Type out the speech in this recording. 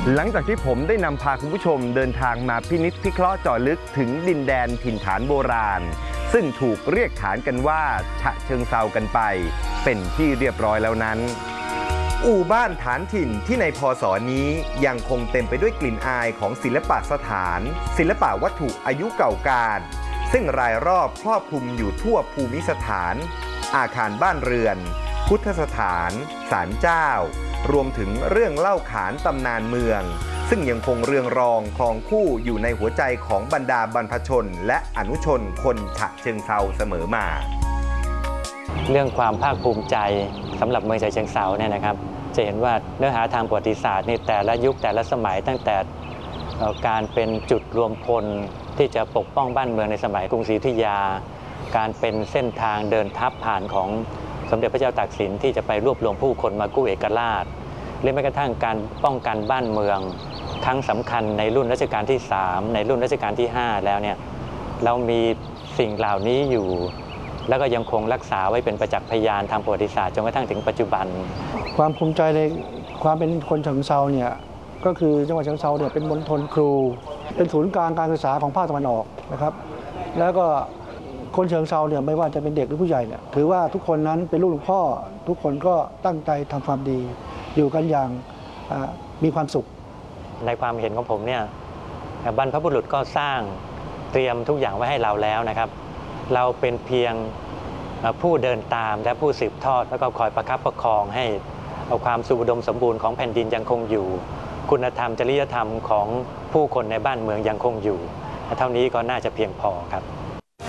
หลังจากที่ผมได้นำพาคุณผู้ชมเดินทางมาพินิจพิเคราะห์เจาะลึกถึงดินแดนถิ่นฐานโบราณซึ่งถูกเรียกขานกันว่าฉะเชิงเทรากันไปเป็นที่เรียบร้อยแล้วนั้นอู่บ้านฐานถิ่นที่ในพ.ศ.นี้ยังคงเต็มไปด้วยกลิ่นอายของศิลปสถานศิลปวัตถุอายุเก่าการซึ่งรายรอบครอบคลุมอยู่ทั่วภูมิสถานอาคารบ้านเรือนพุทธสถานศาลเจ้ารวมถึงเรื่องเล่าขานตำนานเมืองซึ่งยังคงเรืองรองครองคู่อยู่ในหัวใจของบรรดาบรรพชนและอนุชนคนฉะเชิงเทราเสมอมาเรื่องความภาคภูมิใจสำหรับเมืองฉะเชิงเทราเนี่ยนะครับจะเห็นว่าเนื้อหาทางประวัติศาสตร์ในแต่ละยุคแต่ละสมัยตั้งแต่การเป็นจุดรวมพลที่จะปกป้องบ้านเมืองในสมัยกรุงศรีอยุธยาการเป็นเส้นทางเดินทัพผ่านของสมเด็จพระเจ้าตากสินที่จะไปรวบรวมผู้คนมากู้เอกราชหรือแม้กระทั่งการป้องกันบ้านเมืองครั้งสำคัญในรุ่นรัชกาลที่3ในรุ่นรัชกาลที่5แล้วเนี่ยเรามีสิ่งเหล่านี้อยู่แล้วก็ยังคงรักษาไว้เป็นประจักษ์พยานทางประวัติศาสตร์จนกระทั่งถึงปัจจุบันความภูมิใจในความเป็นคนฉะเชิงเทราเนี่ยก็คือจังหวัดฉะเชิงเทราเนี่ยเป็นมณฑลครูเป็นศูนย์กลางการศึกษาของภาคตะวันออกนะครับแล้วก็คนฉะเชิงเทราเนี่ยไม่ว่าจะเป็นเด็กหรือผู้ใหญ่เนี่ยถือว่าทุกคนนั้นเป็นลูกหลวงพ่อทุกคนก็ตั้งใจทำความดีอยู่กันอย่างมีความสุขในความเห็นของผมเนี่ยบรรพบุรุษก็สร้างเตรียมทุกอย่างไว้ให้เราแล้วนะครับเราเป็นเพียงผู้เดินตามและผู้สืบทอดแล้วก็คอยประคับประคองให้เอาความสุขอุดมสมบูรณ์ของแผ่นดินยังคงอยู่คุณธรรมจริยธรรมของผู้คนในบ้านเมืองยังคงอยู่เท่านี้ก็น่าจะเพียงพอครับ